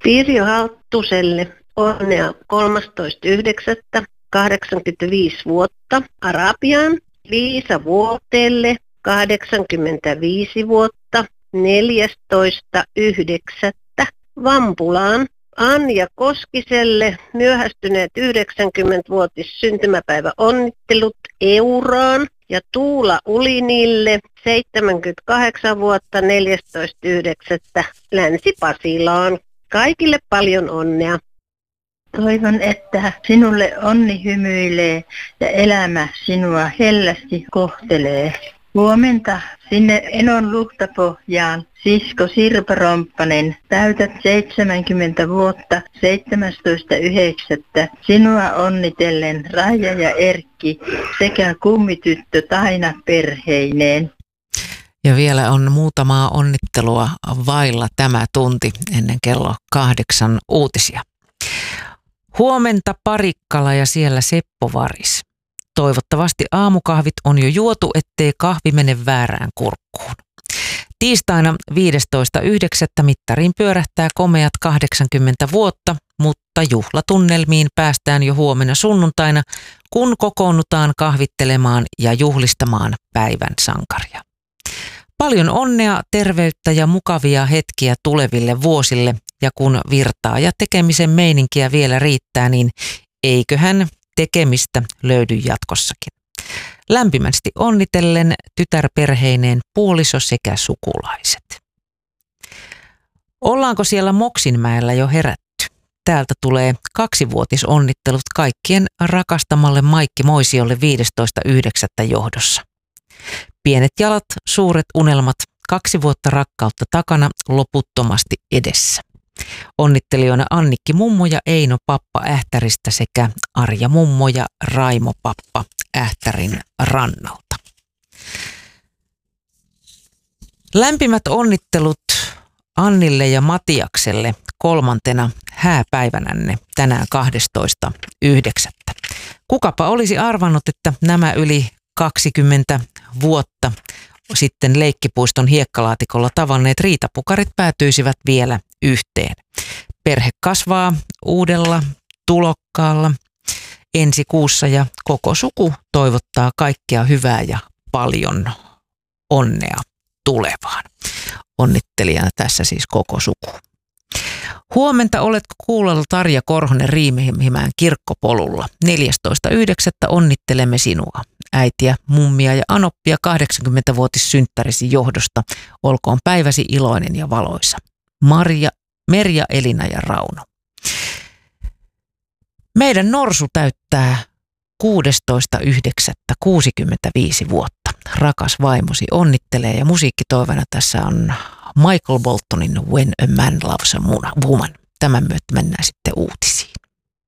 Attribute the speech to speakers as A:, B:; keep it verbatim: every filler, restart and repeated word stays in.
A: Pirjo Halttuselle onnea kolmastoista yhdeksättä kahdeksankymmentäviisi vuotta Arabiaan. Liisa Vuotelle kahdeksankymmentäviisi vuotta neljästoista yhdeksättä Vampulaan. Anja Koskiselle myöhästyneet yhdeksänkymmenvuotis syntymäpäivä onnittelut Euraan. Ja Tuula Ulinille seitsemänkymmentäkahdeksan vuotta neljästoista yhdeksättä Länsi-Pasilaan. Kaikille paljon onnea.
B: Toivon, että sinulle onni hymyilee ja elämä sinua hellästi kohtelee. Huomenta sinne Enon Luhtapohjaan, sisko Sirpa Romppanen, täytät seitsemänkymmentä vuotta seitsemästoista yhdeksättä Sinua onnitellen Raija ja Erkki sekä kummityttö Taina perheineen.
C: Ja vielä on muutamaa onnittelua vailla tämä tunti ennen kello kahdeksan uutisia. Huomenta Parikkala ja siellä Seppo Varis. Toivottavasti aamukahvit on jo juotu, ettei kahvi mene väärään kurkkuun. Tiistaina viidestoista yhdeksättä mittariin pyörähtää komeat kahdeksankymmentä vuotta, mutta juhlatunnelmiin päästään jo huomenna sunnuntaina, kun kokoonnutaan kahvittelemaan ja juhlistamaan päivän sankaria. Paljon onnea, terveyttä ja mukavia hetkiä tuleville vuosille, ja kun virtaa ja tekemisen meininkiä vielä riittää, niin eiköhän tekemistä löydy jatkossakin. Lämpimästi onnitellen tytärperheineen puoliso sekä sukulaiset. Ollaanko siellä Moksinmäellä jo herätty? Täältä tulee kaksivuotisonnittelut kaikkien rakastamalle Maikki Moisiolle viidestoista yhdeksättä johdossa. Pienet jalat, suuret unelmat, kaksi vuotta rakkautta takana, loputtomasti edessä. Onnittelijoina Annikki mummo ja Eino pappa Ähtäristä sekä Arja mummo ja Raimo pappa Ähtärin rannalta. Lämpimät onnittelut Annille ja Matiakselle kolmantena hääpäivänänne tänään kahdestoista yhdeksättä Kukapa olisi arvannut, että nämä yli kaksikymmentä vuotta sitten leikkipuiston hiekkalaatikolla tavanneet riitapukarit päätyisivät vielä yhteen. Perhe kasvaa uudella tulokkaalla ensi kuussa ja koko suku toivottaa kaikkea hyvää ja paljon onnea tulevaan. Onnittelijana tässä siis koko suku. Huomenta oletko kuulolla Tarja Korhonen Riihimäen kirkkopolulla. neljästoista yhdeksättä onnittelemme sinua. Äitiä, mummia ja anoppia kahdeksankymmenvuotissynttärisi johdosta. Olkoon päiväsi iloinen ja valoisa. Marja, Merja, Elina ja Rauno. Meidän Norsu täyttää kuudestoista yhdeksättä kuusikymmentäviisi vuotta. Rakas vaimosi onnittelee ja musiikkitoivana tässä on Michael Boltonin When a Man Loves a Woman. Tämän myötä mennään sitten uutisiin.